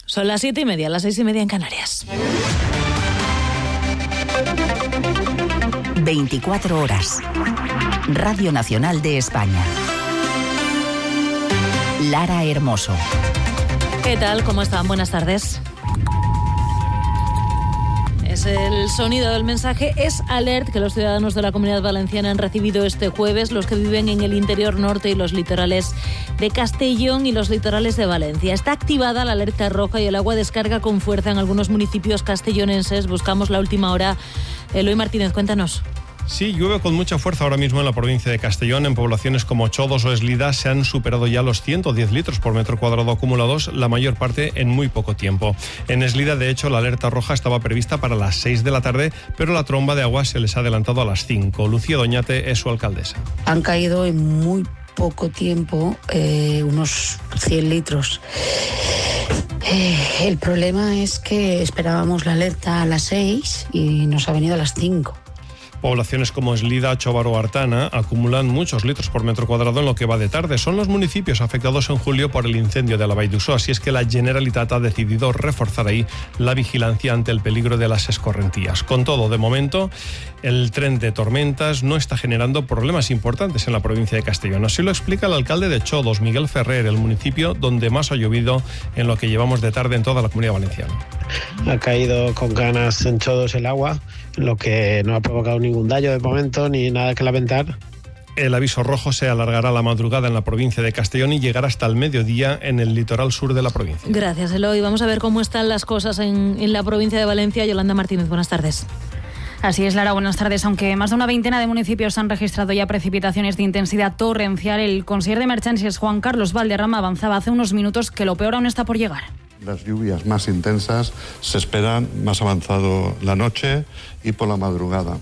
Son las 7:30, las 6:30 en Canarias. 24 horas. Radio Nacional de España. Lara Hermoso. ¿Qué tal? ¿Cómo están? Buenas tardes. Es el sonido del mensaje Es Alert que los ciudadanos de la Comunidad Valenciana han recibido este jueves, los que viven en el interior norte y los litorales de Castellón y los litorales de Valencia. Está activada la alerta roja y el agua descarga con fuerza en algunos municipios castellonenses. Buscamos la última hora. Eloy Martínez, cuéntanos. Sí, llueve con mucha fuerza ahora mismo en la provincia de Castellón. En poblaciones como Chodos o Eslida se han superado ya los 110 litros por metro cuadrado acumulados, la mayor parte en muy poco tiempo. En Eslida, de hecho, la alerta roja estaba prevista para las 6 de la tarde, pero la tromba de agua se les ha adelantado a las 5. Lucía Doñate es su alcaldesa. Han caído en muy poco tiempo unos 100 litros. El problema es que esperábamos la alerta a las 6 y nos ha venido a las 5. Poblaciones como Eslida, Chobar o Artana acumulan muchos litros por metro cuadrado en lo que va de tarde. Son los municipios afectados en julio por el incendio de la Vall d'Uixó, así es que la Generalitat ha decidido reforzar ahí la vigilancia ante el peligro de las escorrentías. Con todo, de momento, el tren de tormentas no está generando problemas importantes en la provincia de Castellón. Así lo explica el alcalde de Chodos, Miguel Ferrer, el municipio donde más ha llovido en lo que llevamos de tarde en toda la Comunidad Valenciana. Ha caído con ganas en Chodos el agua, lo que no ha provocado ningún daño de momento ni nada que lamentar. El aviso rojo se alargará la madrugada en la provincia de Castellón y llegará hasta el mediodía en el litoral sur de la provincia. Gracias, Eloy. Vamos a ver cómo están las cosas en la provincia de Valencia. Yolanda Martínez, buenas tardes. Así es, Lara, buenas tardes. Aunque más de una veintena de municipios han registrado ya precipitaciones de intensidad torrencial, el conseller de Emergencias, Juan Carlos Valderrama, avanzaba hace unos minutos que lo peor aún está por llegar. Las lluvias más intensas se esperan más avanzado la noche y por la madrugada.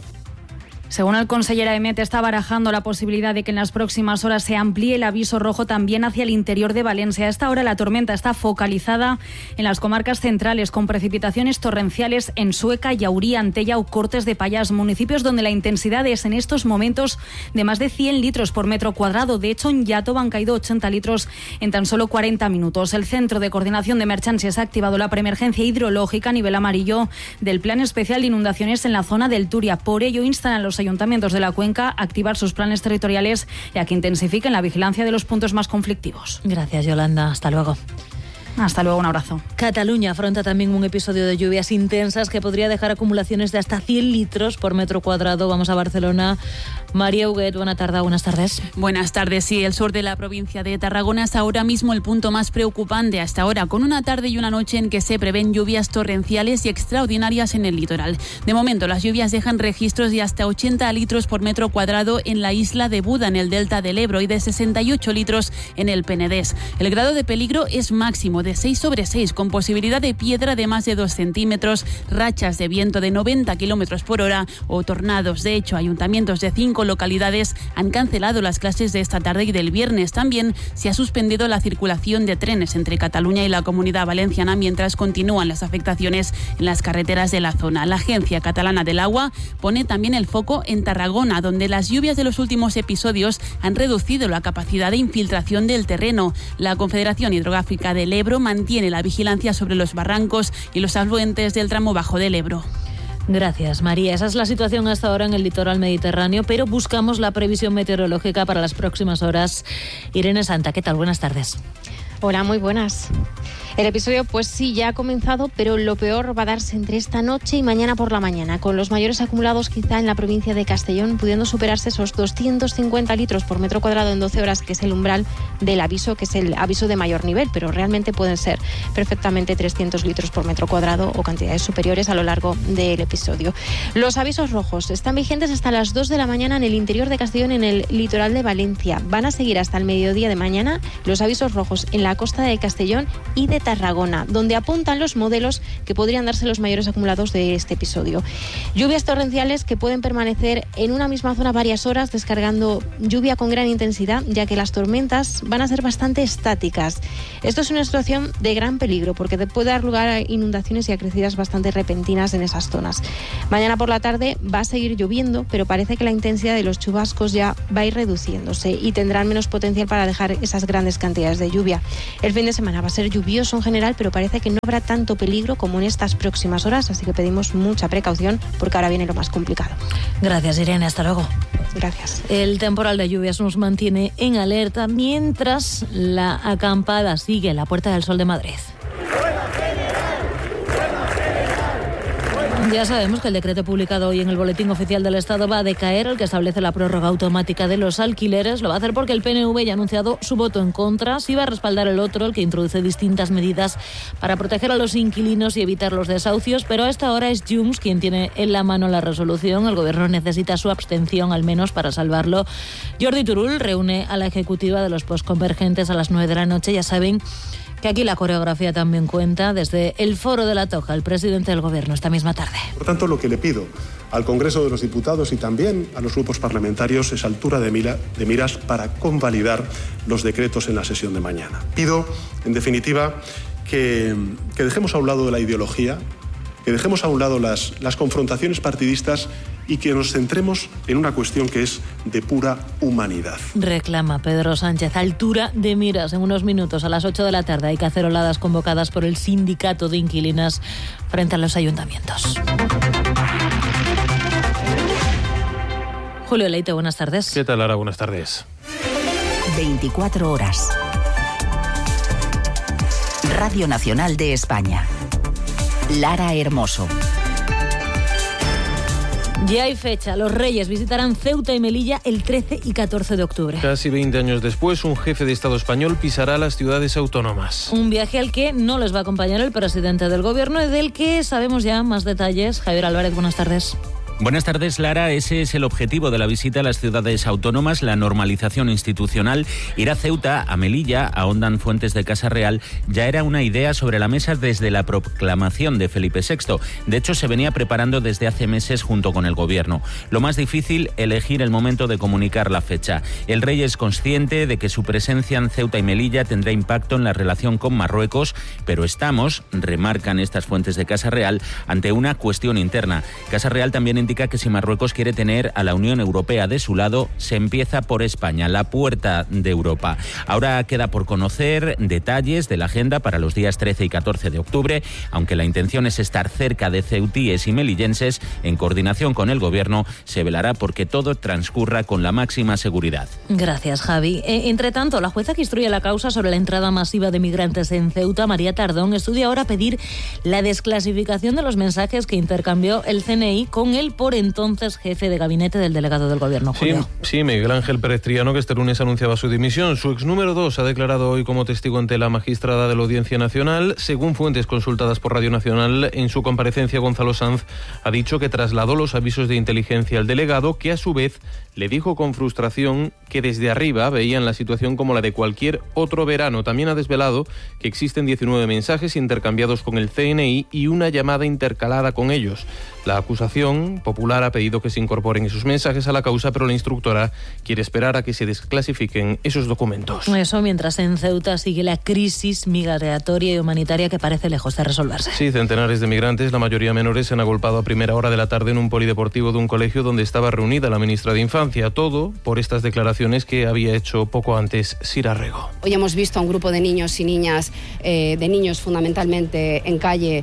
Según el conseller Aemet, está barajando la posibilidad de que en las próximas horas se amplíe el aviso rojo también hacia el interior de Valencia. A esta hora la tormenta está focalizada en las comarcas centrales, con precipitaciones torrenciales en Sueca, Llaurí, Antella o Cortes de Pallars, municipios donde la intensidad es en estos momentos de más de 100 litros por metro cuadrado. De hecho, en Llatoba han caído 80 litros en tan solo 40 minutos. El Centro de Coordinación de Emergencias ha activado la preemergencia hidrológica a nivel amarillo del Plan Especial de Inundaciones en la zona del Turia. Por ello, instan a los ayuntamientos de la cuenca a activar sus planes territoriales y a que intensifiquen la vigilancia de los puntos más conflictivos. Gracias, Yolanda. Hasta luego. Hasta luego, un abrazo. Cataluña afronta también un episodio de lluvias intensas que podría dejar acumulaciones de hasta 100 litros por metro cuadrado. Vamos a Barcelona. María Huguet, buenas tardes. Buenas tardes. Sí, el sur de la provincia de Tarragona es ahora mismo el punto más preocupante hasta ahora, con una tarde y una noche en que se prevén lluvias torrenciales y extraordinarias en el litoral. De momento, las lluvias dejan registros de hasta 80 litros por metro cuadrado en la isla de Buda, en el delta del Ebro, y de 68 litros en el Penedés. El grado de peligro es máximo, de 6/6, con posibilidad de piedra de más de 2 centímetros, rachas de viento de 90 kilómetros por hora o tornados. De hecho, ayuntamientos de 5 localidades han cancelado las clases de esta tarde y del viernes. También se ha suspendido la circulación de trenes entre Cataluña y la Comunidad Valenciana mientras continúan las afectaciones en las carreteras de la zona. La Agencia Catalana del Agua pone también el foco en Tarragona, donde las lluvias de los últimos episodios han reducido la capacidad de infiltración del terreno. La Confederación Hidrográfica del Ebro mantiene la vigilancia sobre los barrancos y los afluentes del tramo bajo del Ebro. Gracias, María. Esa es la situación hasta ahora en el litoral mediterráneo, pero buscamos la previsión meteorológica para las próximas horas. Irene Santa, ¿qué tal? Buenas tardes. Hola, muy buenas. El episodio, pues sí, ya ha comenzado, pero lo peor va a darse entre esta noche y mañana por la mañana, con los mayores acumulados quizá en la provincia de Castellón, pudiendo superarse esos 250 litros por metro cuadrado en 12 horas, que es el umbral del aviso, que es el aviso de mayor nivel, pero realmente pueden ser perfectamente 300 litros por metro cuadrado o cantidades superiores a lo largo del episodio. Los avisos rojos están vigentes hasta las 2 de la mañana en el interior de Castellón, en el litoral de Valencia. Van a seguir hasta el mediodía de mañana los avisos rojos en la costa de Castellón y de Tarragona, donde apuntan los modelos que podrían darse los mayores acumulados de este episodio. Lluvias torrenciales que pueden permanecer en una misma zona varias horas, descargando lluvia con gran intensidad, ya que las tormentas van a ser bastante estáticas. Esto es una situación de gran peligro, porque puede dar lugar a inundaciones y a crecidas bastante repentinas en esas zonas. Mañana por la tarde va a seguir lloviendo, pero parece que la intensidad de los chubascos ya va a ir reduciéndose y tendrán menos potencial para dejar esas grandes cantidades de lluvia. El fin de semana va a ser lluvioso descenso en general, pero parece que no habrá tanto peligro como en estas próximas horas, así que pedimos mucha precaución porque ahora viene lo más complicado. Gracias, Irene. Hasta luego. Gracias. El temporal de lluvias nos mantiene en alerta mientras la acampada sigue en la Puerta del Sol de Madrid. Ya sabemos que el decreto publicado hoy en el Boletín Oficial del Estado va a decaer, el que establece la prórroga automática de los alquileres. Lo va a hacer porque el PNV ya ha anunciado su voto en contra. Sí va a respaldar el otro, el que introduce distintas medidas para proteger a los inquilinos y evitar los desahucios, pero a esta hora es Junts quien tiene en la mano la resolución. El Gobierno necesita su abstención al menos para salvarlo. Jordi Turull reúne a la ejecutiva de los postconvergentes a las 9 de la noche. Ya saben que aquí la coreografía también cuenta. Desde el Foro de la Toja, el presidente del Gobierno esta misma tarde. Por tanto, lo que le pido al Congreso de los Diputados y también a los grupos parlamentarios es altura de miras para convalidar los decretos en la sesión de mañana. Pido, en definitiva, que dejemos a un lado la ideología, que dejemos a un lado las confrontaciones partidistas y que nos centremos en una cuestión que es de pura humanidad. Reclama Pedro Sánchez altura de miras. En unos minutos, a las 8 de la tarde, hay caceroladas convocadas por el Sindicato de Inquilinas frente a los ayuntamientos. Julio Leite, buenas tardes. ¿Qué tal, Lara? Buenas tardes. 24 horas. Radio Nacional de España. Lara Hermoso. Ya hay fecha. Los Reyes visitarán Ceuta y Melilla el 13 y 14 de octubre. Casi 20 años después, un jefe de Estado español pisará las ciudades autónomas. Un viaje al que no les va a acompañar el presidente del Gobierno y del que sabemos ya más detalles. Javier Álvarez, buenas tardes. Buenas tardes, Lara. Ese es el objetivo de la visita a las ciudades autónomas, la normalización institucional. Ir a Ceuta, a Melilla, ahondan fuentes de Casa Real, ya era una idea sobre la mesa desde la proclamación de Felipe VI. De hecho, se venía preparando desde hace meses junto con el Gobierno. Lo más difícil, elegir el momento de comunicar la fecha. El rey es consciente de que su presencia en Ceuta y Melilla tendrá impacto en la relación con Marruecos, pero estamos, remarcan estas fuentes de Casa Real, ante una cuestión interna. Casa Real también indica que si Marruecos quiere tener a la Unión Europea de su lado, se empieza por España, la puerta de Europa. Ahora queda por conocer detalles de la agenda para los días 13 y 14 de octubre, aunque la intención es estar cerca de ceutíes y melillenses. En coordinación con el Gobierno se velará porque todo transcurra con la máxima seguridad. Gracias, Javi. Entre tanto, la jueza que instruye la causa sobre la entrada masiva de migrantes en Ceuta, María Tardón, estudia ahora pedir la desclasificación de los mensajes que intercambió el CNI con el por entonces jefe de gabinete del delegado del Gobierno, Julio. Sí, Miguel Ángel Pérez Triano, que este lunes anunciaba su dimisión. Su ex número 2 ha declarado hoy como testigo ante la magistrada de la Audiencia Nacional. Según fuentes consultadas por Radio Nacional, en su comparecencia Gonzalo Sanz ha dicho que trasladó los avisos de inteligencia al delegado, que a su vez le dijo con frustración que desde arriba veían la situación como la de cualquier otro verano. También ha desvelado que existen 19 mensajes intercambiados con el CNI y una llamada intercalada con ellos. La acusación popular ha pedido que se incorporen esos mensajes a la causa, pero la instructora quiere esperar a que se desclasifiquen esos documentos. Eso mientras en Ceuta sigue la crisis migratoria y humanitaria que parece lejos de resolverse. Sí, centenares de migrantes, la mayoría menores, se han agolpado a primera hora de la tarde en un polideportivo de un colegio donde estaba reunida la ministra de Infancia. Todo por estas declaraciones que había hecho poco antes Sira Rego. Hoy hemos visto a un grupo de niños y niñas, de niños fundamentalmente en calle,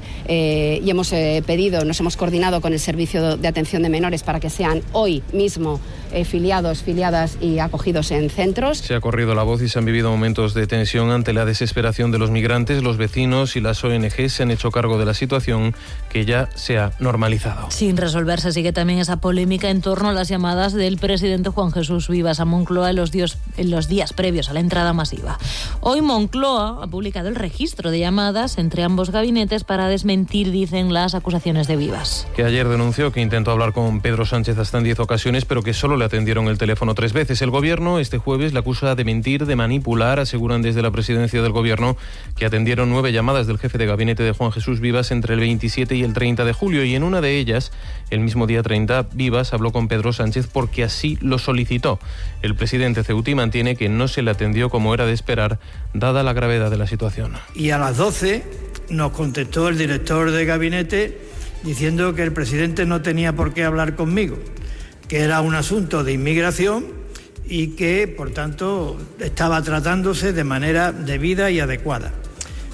y hemos pedido, nos hemos coordinado con el Servicio de Atención de Menores para que sean hoy mismo filiadas y acogidos en centros. Se ha corrido la voz y se han vivido momentos de tensión ante la desesperación de los migrantes. Los vecinos y las ONG se han hecho cargo de la situación, que ya se ha normalizado. Sin resolverse sigue también esa polémica en torno a las llamadas del presidente Juan Jesús Vivas a Moncloa en los días previos a la entrada masiva. Hoy Moncloa ha publicado el registro de llamadas entre ambos gabinetes para desmentir, dicen, las acusaciones de Vivas. Que ayer denunció que intentó hablar con Pedro Sánchez hasta en 10 ocasiones, pero que solo le atendieron el teléfono 3 veces. El Gobierno este jueves le acusa de mentir, de manipular. Aseguran desde la presidencia del Gobierno que atendieron 9 llamadas del jefe de gabinete de Juan Jesús Vivas entre el 27 y el 30 de julio, y en una de ellas, el mismo día 30, Vivas habló con Pedro Sánchez porque así lo solicitó. El presidente ceutí mantiene que no se le atendió como era de esperar, dada la gravedad de la situación. Y a las 12 nos contestó el director de gabinete diciendo que el presidente no tenía por qué hablar conmigo, que era un asunto de inmigración y que, por tanto, estaba tratándose de manera debida y adecuada.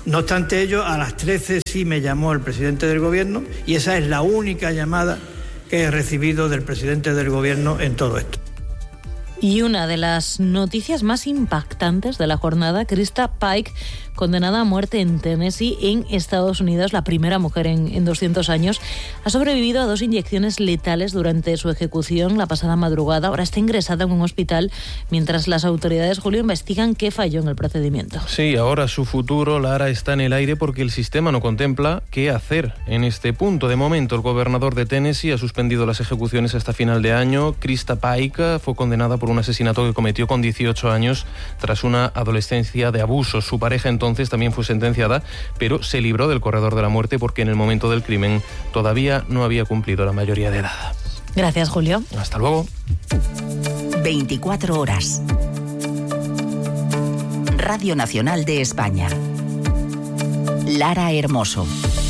No obstante ello, a las 13 sí me llamó el presidente del Gobierno y esa es la única llamada que he recibido del presidente del Gobierno en todo esto. Y una de las noticias más impactantes de la jornada, Krista Pike, condenada a muerte en Tennessee, en Estados Unidos, la primera mujer en 200 años, ha sobrevivido a 2 inyecciones letales durante su ejecución la pasada madrugada. Ahora está ingresada en un hospital mientras las autoridades, Julio, investigan qué falló en el procedimiento. Sí, ahora su futuro, Lara, está en el aire porque el sistema no contempla qué hacer en este punto. De momento, el gobernador de Tennessee ha suspendido las ejecuciones hasta final de año. Krista Pike fue condenada por un asesinato que cometió con 18 años tras una adolescencia de abusos. Su pareja entonces también fue sentenciada, pero se libró del corredor de la muerte porque en el momento del crimen todavía no había cumplido la mayoría de edad. Gracias, Julio. Hasta luego. 24 horas. Radio Nacional de España. Lara Hermoso.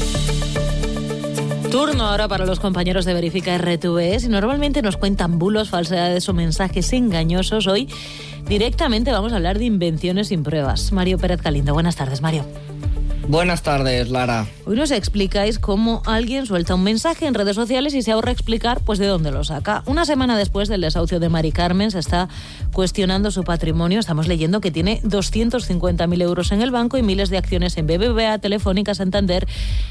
Turno ahora para los compañeros de Verifica RTV. Si normalmente nos cuentan bulos, falsedades o mensajes engañosos, hoy directamente vamos a hablar de invenciones sin pruebas. Mario Pérez Galindo, buenas tardes, Mario. Buenas tardes, Lara. Hoy nos explicáis cómo alguien suelta un mensaje en redes sociales y se ahorra explicar pues de dónde lo saca. Una semana después del desahucio de Mari Carmen, se está cuestionando su patrimonio. Estamos leyendo que tiene 250.000 euros en el banco y miles de acciones en BBVA, Telefónica, Santander.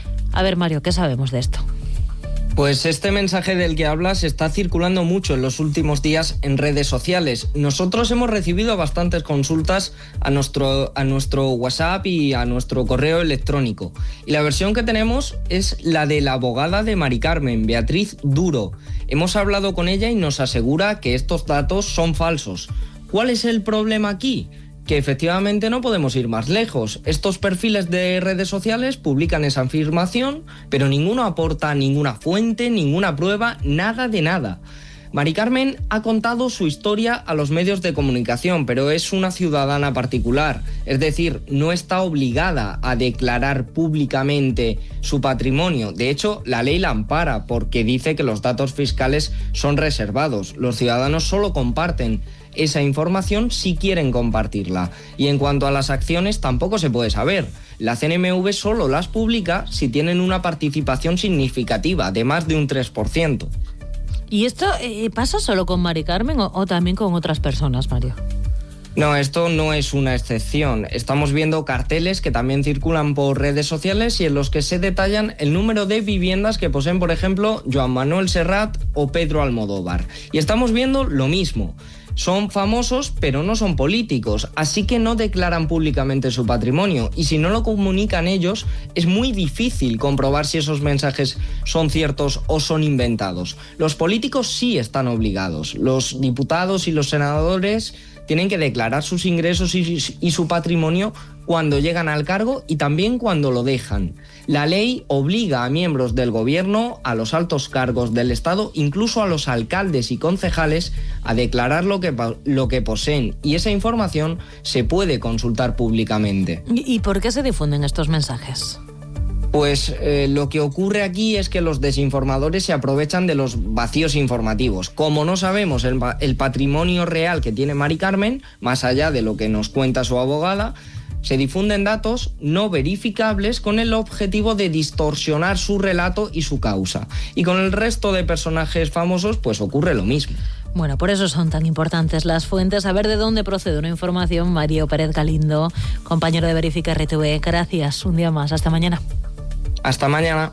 A ver, Mario, ¿qué sabemos de esto? Pues este mensaje del que hablas está circulando mucho en los últimos días en redes sociales. Nosotros hemos recibido bastantes consultas a nuestro WhatsApp y a nuestro correo electrónico. Y la versión que tenemos es la de la abogada de Mari Carmen, Beatriz Duro. Hemos hablado con ella y nos asegura que estos datos son falsos. ¿Cuál es el problema aquí? Que efectivamente no podemos ir más lejos. Estos perfiles de redes sociales publican esa afirmación, pero ninguno aporta ninguna fuente, ninguna prueba, nada de nada. Mari Carmen ha contado su historia a los medios de comunicación, pero es una ciudadana particular, es decir, no está obligada a declarar públicamente su patrimonio. De hecho, la ley la ampara porque dice que los datos fiscales son reservados. Los ciudadanos solo comparten esa información si quieren compartirla. Y en cuanto a las acciones, tampoco se puede saber. La CNMV solo las publica si tienen una participación significativa de más de un 3%. ¿Y esto pasa solo con Mari Carmen o también con otras personas, Mario? No, esto no es una excepción. Estamos viendo carteles que también circulan por redes sociales y en los que se detallan el número de viviendas que poseen, por ejemplo, Joan Manuel Serrat o Pedro Almodóvar. Y estamos viendo lo mismo. Son famosos, pero no son políticos, así que no declaran públicamente su patrimonio. Y si no lo comunican ellos, es muy difícil comprobar si esos mensajes son ciertos o son inventados. Los políticos sí están obligados. Los diputados y los senadores tienen que declarar sus ingresos y su patrimonio cuando llegan al cargo y también cuando lo dejan. La ley obliga a miembros del gobierno, a los altos cargos del Estado, incluso a los alcaldes y concejales, a declarar lo que poseen, y esa información se puede consultar públicamente. ¿Y por qué se difunden estos mensajes? Pues lo que ocurre aquí es que los desinformadores se aprovechan de los vacíos informativos. Como no sabemos el patrimonio real que tiene Mari Carmen, más allá de lo que nos cuenta su abogada, se difunden datos no verificables con el objetivo de distorsionar su relato y su causa. Y con el resto de personajes famosos, pues ocurre lo mismo. Bueno, por eso son tan importantes las fuentes. A ver de dónde procede una información. Mario Pérez Galindo, compañero de Verifica RTV. Gracias. Un día más. Hasta mañana. Hasta mañana.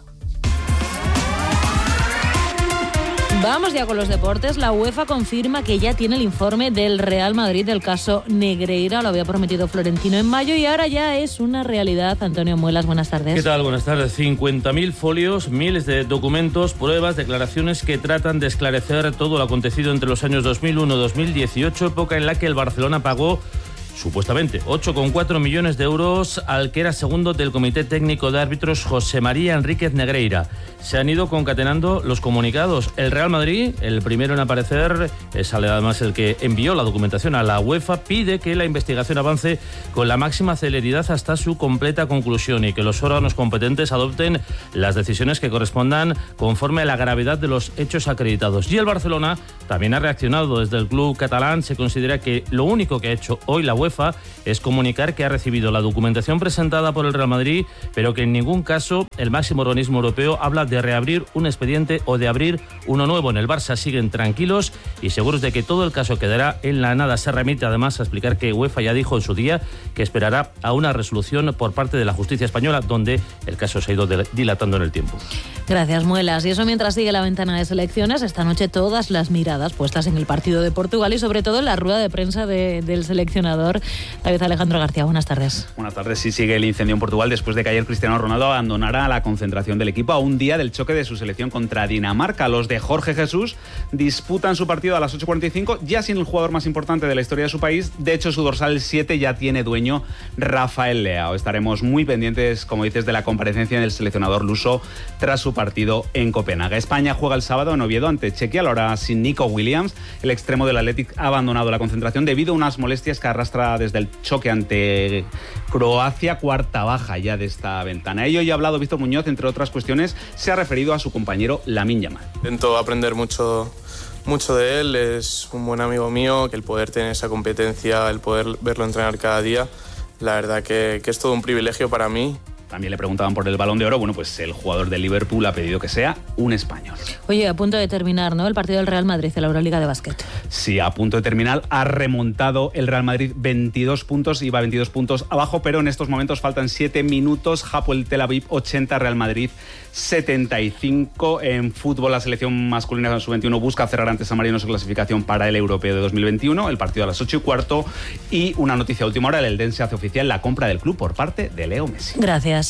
Vamos ya con los deportes. La UEFA confirma que ya tiene el informe del Real Madrid del caso Negreira. Lo había prometido Florentino en mayo y ahora ya es una realidad. Antonio Muelas, buenas tardes. ¿Qué tal? Buenas tardes. 50.000 folios, miles de documentos, pruebas, declaraciones que tratan de esclarecer todo lo acontecido entre los años 2001-2018, época en la que el Barcelona pagó supuestamente 8,4 millones de euros al que era segundo del Comité Técnico de Árbitros, José María Enríquez Negreira. Se han ido concatenando los comunicados. El Real Madrid, el primero en aparecer, es además el que envió la documentación a la UEFA, pide que la investigación avance con la máxima celeridad hasta su completa conclusión y que los órganos competentes adopten las decisiones que correspondan conforme a la gravedad de los hechos acreditados. Y el Barcelona también ha reaccionado. Desde el club catalán se considera que lo único que ha hecho hoy la UEFA UEFA es comunicar que ha recibido la documentación presentada por el Real Madrid, pero que en ningún caso el máximo organismo europeo habla de reabrir un expediente o de abrir uno nuevo. En el Barça siguen tranquilos y seguros de que todo el caso quedará en la nada. Se remite además a explicar que UEFA ya dijo en su día que esperará a una resolución por parte de la justicia española, donde el caso se ha ido dilatando en el tiempo. Gracias, Muelas. Y eso mientras sigue la ventana de selecciones, esta noche todas las miradas puestas en el partido de Portugal y sobre todo en la rueda de prensa del seleccionador David Alejandro García. Buenas tardes. Buenas tardes. Sí, sigue el incendio en Portugal después de que ayer Cristiano Ronaldo abandonara la concentración del equipo a un día del choque de su selección contra Dinamarca. Los de Jorge Jesús disputan su partido a las 8:45, ya sin el jugador más importante de la historia de su país. De hecho, su dorsal 7 ya tiene dueño, Rafael Leao. Estaremos muy pendientes, como dices, de la comparecencia del seleccionador luso tras su partido en Copenhague. España juega el sábado en Oviedo ante Chequia, lo hará sin Nico Williams. El extremo del Athletic ha abandonado la concentración debido a unas molestias que arrastra desde el choque ante Croacia, cuarta baja ya de esta ventana. Ello ya ha hablado Víctor Muñoz, entre otras cuestiones, se ha referido a su compañero Lamine Yamal. Intento aprender mucho de él, es un buen amigo mío, que el poder tener esa competencia, el poder verlo entrenar cada día, la verdad que es todo un privilegio para mí. También le preguntaban por el Balón de Oro. Bueno, pues el jugador del Liverpool ha pedido que sea un español. Oye, a punto de terminar, ¿no?, el partido del Real Madrid en la Euroliga de básquet. Sí, a punto de terminar. Ha remontado el Real Madrid 22 puntos, iba 22 puntos abajo, pero en estos momentos faltan 7 minutos. Hapoel Tel Aviv 80, Real Madrid 75. En fútbol, la selección masculina de sub-21 busca cerrar ante San Marino su clasificación para el Europeo de 2021. El partido a las 8:15. Y una noticia a última hora, el Eldense hace oficial la compra del club por parte de Leo Messi. Gracias.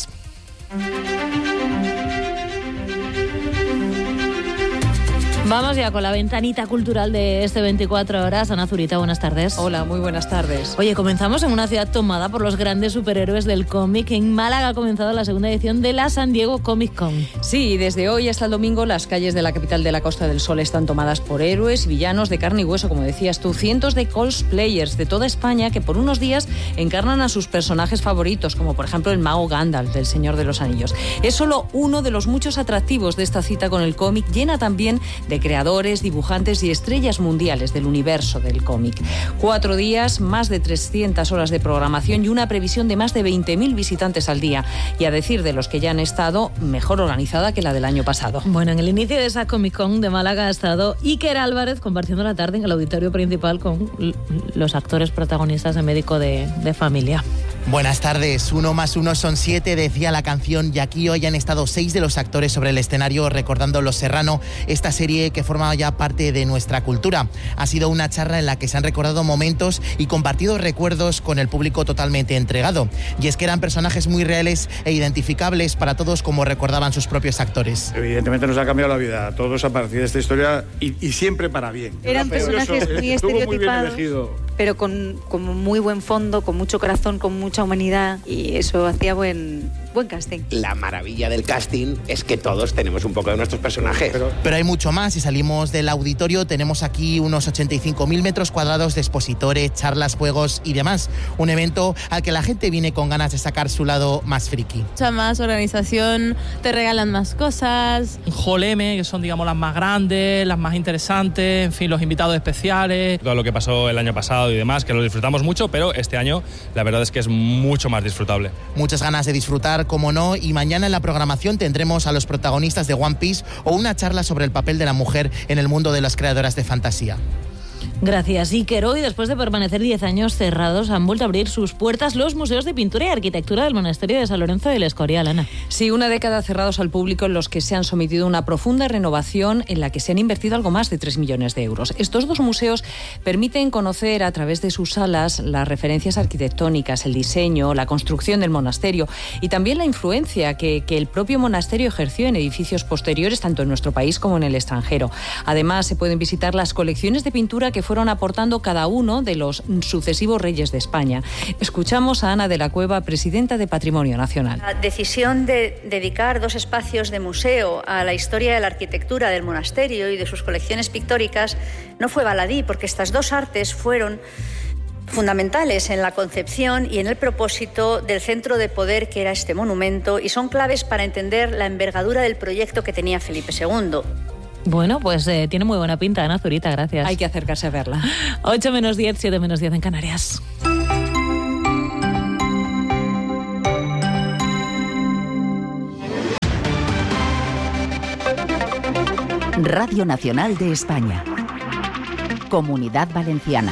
Vamos ya con la ventanita cultural de este 24 horas. Ana Zurita, buenas tardes. Hola, muy buenas tardes. Oye, comenzamos en una ciudad tomada por los grandes superhéroes del cómic. En Málaga ha comenzado la segunda edición de la San Diego Comic Con. Sí, desde hoy hasta el domingo las calles de la capital de la Costa del Sol están tomadas por héroes y villanos de carne y hueso, como decías tú. Cientos de cosplayers de toda España que por unos días encarnan a sus personajes favoritos, como por ejemplo el mago Gandalf del Señor de los Anillos. Es solo uno de los muchos atractivos de esta cita con el cómic, llena también de creadores, dibujantes y estrellas mundiales del universo del cómic. 4 días, más de 300 horas de programación y una previsión de más de 20.000 visitantes al día. Y a decir de los que ya han estado, mejor organizada que la del año pasado. Bueno, en el inicio de esa Comic Con de Málaga ha estado Iker Álvarez compartiendo la tarde en el auditorio principal con los actores protagonistas de Médico de Familia. Buenas tardes. 1 más 1 son 7, decía la canción, y aquí hoy han estado 6 de los actores sobre el escenario recordando Los Serrano, esta serie que forma ya parte de nuestra cultura. Ha sido una charla en la que se han recordado momentos y compartido recuerdos con el público totalmente entregado. Y es que eran personajes muy reales e identificables para todos, como recordaban sus propios actores. Evidentemente nos ha cambiado la vida a todos a partir de esta historia y siempre para bien. Eran personajes muy estereotipados, muy bien elegido, pero con muy buen fondo, con mucho corazón, con mucha humanidad, y eso hacía buen casting. La maravilla del casting es que todos tenemos un poco de nuestros personajes. Pero hay mucho más. Si salimos del auditorio, tenemos aquí unos 85.000 metros cuadrados de expositores, charlas, juegos y demás. Un evento al que la gente viene con ganas de sacar su lado más friki. Mucha más organización, te regalan más cosas. Hall M, que son, digamos, las más grandes, las más interesantes, en fin, los invitados especiales. Todo lo que pasó el año pasado y demás, que lo disfrutamos mucho, pero este año la verdad es que es mucho más disfrutable. Muchas ganas de disfrutar, como no, y mañana en la programación tendremos a los protagonistas de One Piece o una charla sobre el papel de la mujer en el mundo de las creadoras de fantasía. Gracias, Iker. Hoy, después de permanecer 10 años cerrados, han vuelto a abrir sus puertas los museos de pintura y arquitectura del monasterio de San Lorenzo del Escorial, Ana. Sí, una década cerrados al público en los que se han sometido a una profunda renovación en la que se han invertido algo más de 3 millones de euros. Estos 2 museos permiten conocer a través de sus salas las referencias arquitectónicas, el diseño, la construcción del monasterio y también la influencia que el propio monasterio ejerció en edificios posteriores, tanto en nuestro país como en el extranjero. Además, se pueden visitar las colecciones de pintura que fueron aportando cada uno de los sucesivos reyes de España. Escuchamos a Ana de la Cueva, presidenta de Patrimonio Nacional. La decisión de dedicar 2 espacios de museo a la historia de la arquitectura del monasterio y de sus colecciones pictóricas no fue baladí, porque estas 2 artes fueron fundamentales en la concepción y en el propósito del centro de poder que era este monumento, y son claves para entender la envergadura del proyecto que tenía Felipe II. Bueno, pues tiene muy buena pinta, Ana Zurita, gracias. Hay que acercarse a verla. 8 menos 10, 7 menos 10 en Canarias. Radio Nacional de España. Comunidad Valenciana.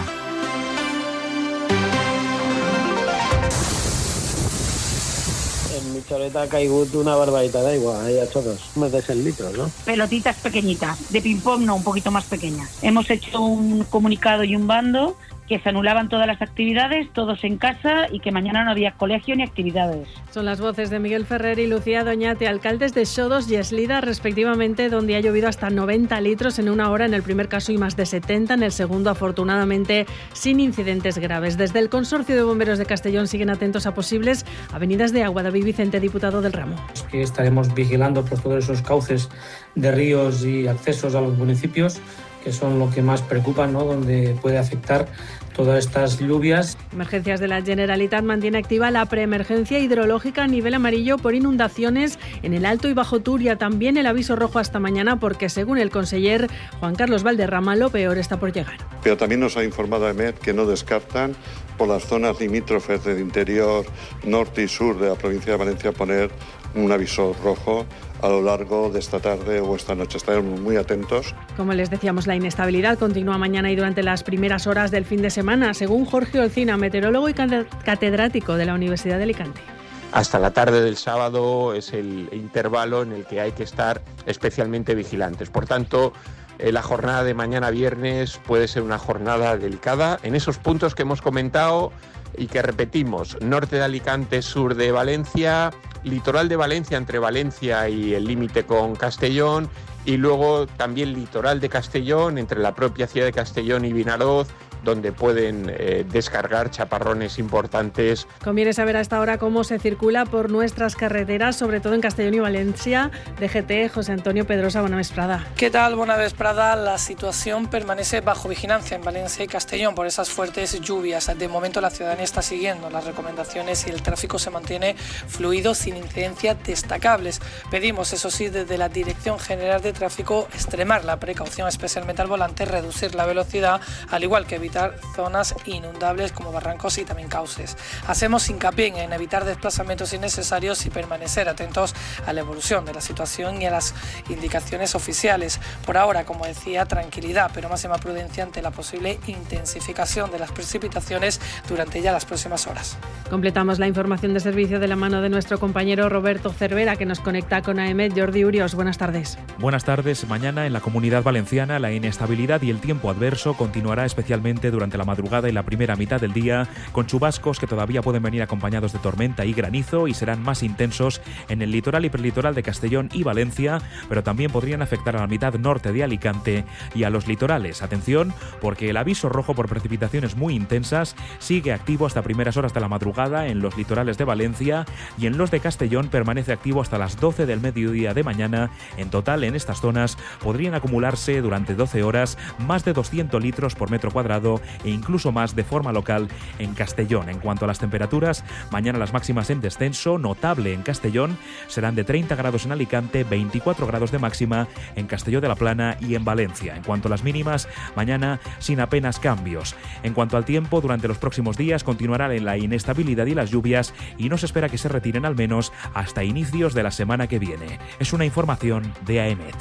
En mi choleta ha caigut una barbaridad d'aigua, ahí a todos, más de 100 litros, ¿no? Pelotitas pequeñitas, de ping-pong no, un poquito más pequeñas. Hemos hecho un comunicado y un bando que se anulaban todas las actividades, todos en casa, y que mañana no había colegio ni actividades. Son las voces de Miguel Ferrer y Lucía Doñate, alcaldes de Xodos y Eslida, respectivamente, donde ha llovido hasta 90 litros en una hora en el primer caso y más de 70 en el segundo, afortunadamente sin incidentes graves. Desde el Consorcio de Bomberos de Castellón siguen atentos a posibles avenidas de agua. David Vicente, diputado del ramo. Que estaremos vigilando por todos esos cauces de ríos y accesos a los municipios, que son lo que más preocupa, ¿no? Donde puede afectar todas estas lluvias. Emergencias de la Generalitat mantiene activa la preemergencia hidrológica a nivel amarillo por inundaciones en el Alto y Bajo Turia. También el aviso rojo hasta mañana porque, según el conseller Juan Carlos Valderrama, lo peor está por llegar. Pero también nos ha informado EMET que no descartan por las zonas limítrofes del interior norte y sur de la provincia de Valencia poner un aviso rojo a lo largo de esta tarde o esta noche. Estaremos muy atentos. Como les decíamos, la inestabilidad continúa mañana y durante las primeras horas del fin de semana, según Jorge Olcina, meteorólogo y catedrático de la Universidad de Alicante. Hasta la tarde del sábado es el intervalo en el que hay que estar especialmente vigilantes. Por tanto, la jornada de mañana viernes puede ser una jornada delicada en esos puntos que hemos comentado y que repetimos: norte de Alicante, sur de Valencia, litoral de Valencia entre Valencia y el límite con Castellón, y luego también litoral de Castellón entre la propia ciudad de Castellón y Vinaroz, donde pueden descargar chaparrones importantes. Conviene saber a esta hora cómo se circula por nuestras carreteras, sobre todo en Castellón y Valencia. DGT, José Antonio Pedrosa, bona vesprada. ¿Qué tal? Bona vesprada. La situación permanece bajo vigilancia en Valencia y Castellón por esas fuertes lluvias. De momento la ciudadanía está siguiendo las recomendaciones y el tráfico se mantiene fluido sin incidencias destacables. Pedimos, eso sí, desde la Dirección General de Tráfico extremar la precaución, especialmente al volante, reducir la velocidad, al igual que evitar zonas inundables como barrancos y también cauces. Hacemos hincapié en evitar desplazamientos innecesarios y permanecer atentos a la evolución de la situación y a las indicaciones oficiales. Por ahora, como decía, tranquilidad, pero máxima prudencia ante la posible intensificación de las precipitaciones durante ya las próximas horas. Completamos la información de servicio de la mano de nuestro compañero Roberto Cervera, que nos conecta con AEMET. Jordi Urios, buenas tardes. Buenas tardes. Mañana en la Comunidad Valenciana la inestabilidad y el tiempo adverso continuará especialmente durante la madrugada y la primera mitad del día, con chubascos que todavía pueden venir acompañados de tormenta y granizo y serán más intensos en el litoral y prelitoral de Castellón y Valencia, pero también podrían afectar a la mitad norte de Alicante y a los litorales. Atención, porque el aviso rojo por precipitaciones muy intensas sigue activo hasta primeras horas de la madrugada en los litorales de Valencia, y en los de Castellón permanece activo hasta las 12 del mediodía de mañana. En total, en estas zonas podrían acumularse durante 12 horas más de 200 litros por metro cuadrado e incluso más de forma local en Castellón. En cuanto a las temperaturas, mañana las máximas en descenso notable en Castellón serán de 30 grados en Alicante, 24 grados de máxima en Castelló de la Plana y en Valencia. En cuanto a las mínimas, mañana sin apenas cambios. En cuanto al tiempo, durante los próximos días continuará la inestabilidad y las lluvias y no se espera que se retiren al menos hasta inicios de la semana que viene. Es una información de AEMET.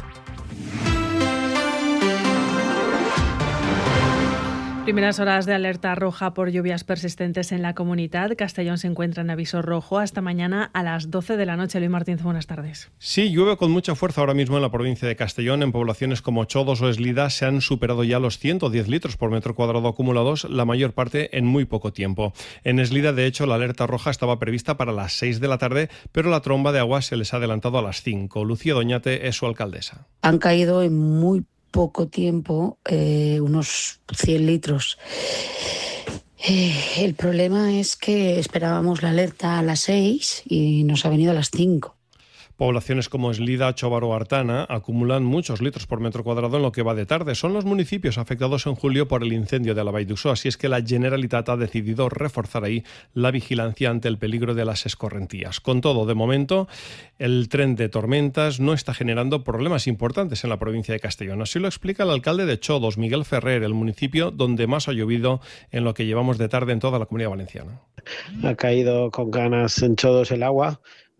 Primeras horas de alerta roja por lluvias persistentes en la comunidad. Castellón se encuentra en aviso rojo hasta mañana a las 12 de la noche. Luis Martínez, buenas tardes. Sí, llueve con mucha fuerza ahora mismo en la provincia de Castellón. En poblaciones como Xodos o Eslida se han superado ya los 110 litros por metro cuadrado acumulados, la mayor parte en muy poco tiempo. En Eslida, de hecho, la alerta roja estaba prevista para las 6 de la tarde, pero la tromba de agua se les ha adelantado a las 5. Lucía Doñate es su alcaldesa. Han caído en muy poco tiempo unos 100 litros. El problema es que esperábamos la alerta a las 6 y nos ha venido a las 5. Poblaciones como Eslida, Chobar o Artana acumulan muchos litros por metro cuadrado en lo que va de tarde. Son los municipios afectados en julio por el incendio de la Vall d'Uixó, así es que la Generalitat ha decidido reforzar ahí la vigilancia ante el peligro de las escorrentías. Con todo, de momento, el tren de tormentas no está generando problemas importantes en la provincia de Castellón. Así lo explica el alcalde de Xodos, Miguel Ferrer, el municipio donde más ha llovido en lo que llevamos de tarde en toda la Comunidad Valenciana. Ha caído con ganas en Xodos el agua.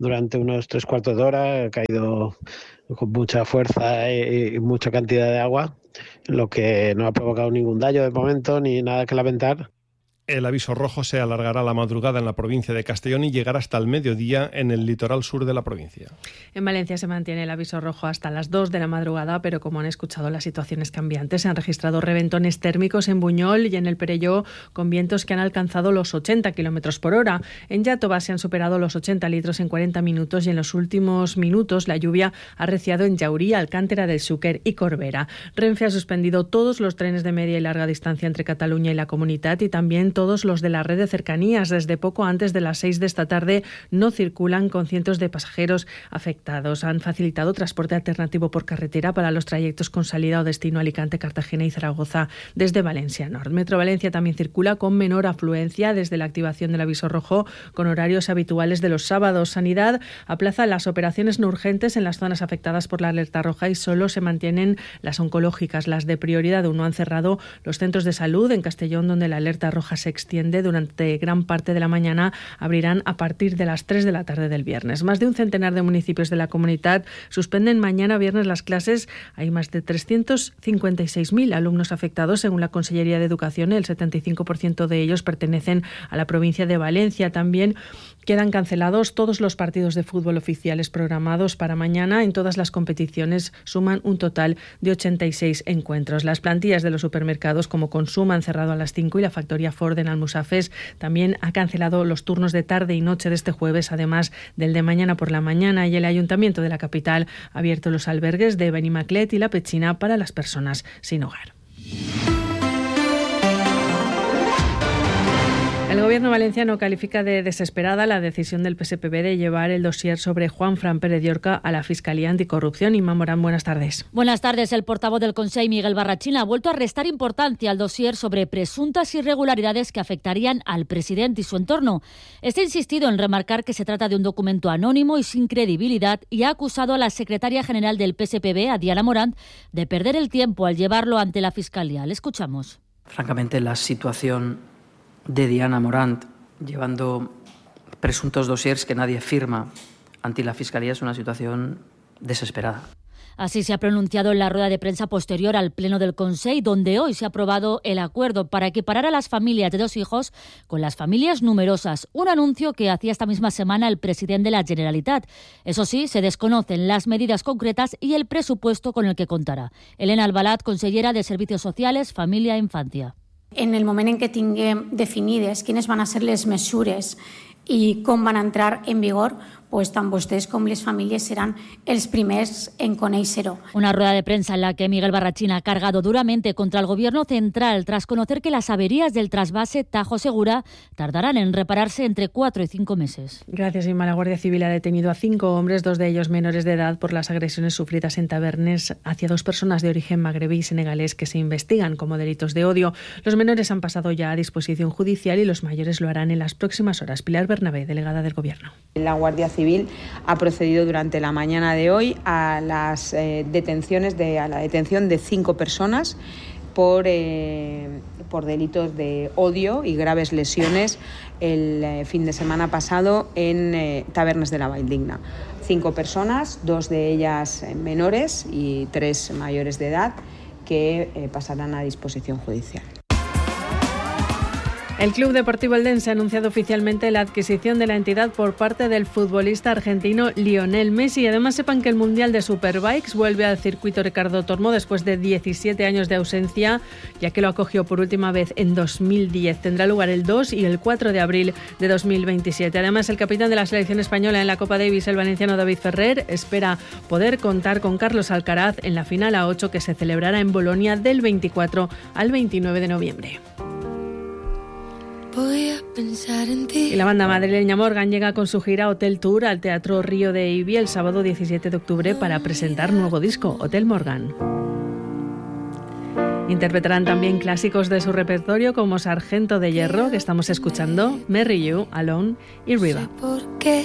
durante unos 3/4 de hora, ha caído con mucha fuerza y mucha cantidad de agua, lo que no ha provocado ningún daño de momento ni nada que lamentar. El aviso rojo se alargará la madrugada en la provincia de Castellón y llegará hasta el mediodía en el litoral sur de la provincia. En Valencia se mantiene el aviso rojo hasta las 2 de la madrugada, pero como han escuchado, la situación es cambiante. Se han registrado reventones térmicos en Buñol y en el Perelló, con vientos que han alcanzado los 80 km por hora. En Iàtova se han superado los 80 litros en 40 minutos y en los últimos minutos la lluvia ha arreciado en Llaurí, Alcántera del Xúquer y Corbera. Renfe ha suspendido todos los trenes de media y larga distancia entre Cataluña y la Comunitat y también todos los de la red de cercanías. Desde poco antes de las 6 de esta tarde no circulan, con cientos de pasajeros afectados. Han facilitado transporte alternativo por carretera para los trayectos con salida o destino Alicante, Cartagena y Zaragoza desde Valencia Nord. Metro Valencia también circula con menor afluencia desde la activación del aviso rojo, con horarios habituales de los sábados. Sanidad aplaza las operaciones no urgentes en las zonas afectadas por la alerta roja y solo se mantienen las oncológicas. Las de prioridad 1 han cerrado los centros de salud. En Castellón, donde la alerta roja se extiende durante gran parte de la mañana, abrirán a partir de las 3 de la tarde del viernes. Más de un centenar de municipios de la Comunitat suspenden mañana viernes las clases. Hay más de 356.000 alumnos afectados, según la Consellería de Educación. El 75% de ellos pertenecen a la provincia de Valencia. También quedan cancelados todos los partidos de fútbol oficiales programados para mañana. En todas las competiciones suman un total de 86 encuentros. Las plantillas de los supermercados como Consum han cerrado a las 5 y la factoría Ford en Almusafes también ha cancelado los turnos de tarde y noche de este jueves, además del de mañana por la mañana. Y el Ayuntamiento de la capital ha abierto los albergues de Benimaclet y La Petxina para las personas sin hogar. El gobierno valenciano califica de desesperada la decisión del PSPB de llevar el dossier sobre Juanfran Pérez Llorca a la Fiscalía Anticorrupción. Inma Morán, buenas tardes. Buenas tardes. El portavoz del Consell, Miguel Barrachina, ha vuelto a restar importancia al dossier sobre presuntas irregularidades que afectarían al presidente y su entorno. Está insistido en remarcar que se trata de un documento anónimo y sin credibilidad y ha acusado a la secretaria general del PSPB, a Diana Morant, de perder el tiempo al llevarlo ante la Fiscalía. Le escuchamos. Francamente, la situación de Diana Morant llevando presuntos dossiers que nadie firma ante la Fiscalía es una situación desesperada. Así se ha pronunciado en la rueda de prensa posterior al Pleno del Consell, donde hoy se ha aprobado el acuerdo para equiparar a las familias de 2 hijos con las familias numerosas, un anuncio que hacía esta misma semana el presidente de la Generalitat. Eso sí, se desconocen las medidas concretas y el presupuesto con el que contarà. Elena Albalat, consellera de Servicios Sociales, Família i Infància. En el moment en què tinguem definides quines van a ser les mesures i com van entrar en vigor, pues tant vostès com les famílies seran els primers en conèixer-ho. Una rueda de prensa en la que Miguel Barrachina ha cargado duramente contra el gobierno central tras conocer que las averías del trasvase Tajo Segura tardarán en repararse entre 4 y 5 meses. Gracias, Inma. La Guardia Civil ha detenido a 5 hombres, 2 de ellos menores de edad, por las agresiones sufridas en Tavernes hacia 2 personas de origen magrebí y senegalés que se investigan como delitos de odio. Los menores han pasado ya a disposición judicial y los mayores lo harán en las próximas horas. Pilar Bernabé, delegada del Gobierno. La Guardia Civil ha procedido durante la mañana de hoy a las detenciones a la detención de 5 personas por delitos de odio y graves lesiones el fin de semana pasado en Tavernes de la Valldigna. 5 personas, 2 de ellas menores y 3 mayores de edad, que pasarán a disposición judicial. El Club Deportivo Eldense ha anunciado oficialmente la adquisición de la entidad por parte del futbolista argentino Lionel Messi. Además, sepan que el Mundial de Superbikes vuelve al circuito Ricardo Tormo después de 17 años de ausencia, ya que lo acogió por última vez en 2010. Tendrá lugar el 2 y el 4 de abril de 2027. Además, el capitán de la selección española en la Copa Davis, el valenciano David Ferrer, espera poder contar con Carlos Alcaraz en la final A8 que se celebrará en Bolonia del 24 al 29 de noviembre. Voy a pensar en ti. Y la banda madrileña Morgan llega con su gira Hotel Tour al Teatro Río de Ibi el sábado 17 de octubre para presentar nuevo disco, Hotel Morgan. Interpretarán también clásicos de su repertorio como Sargento de Hierro, que estamos escuchando, Marry You, Alone y Riva.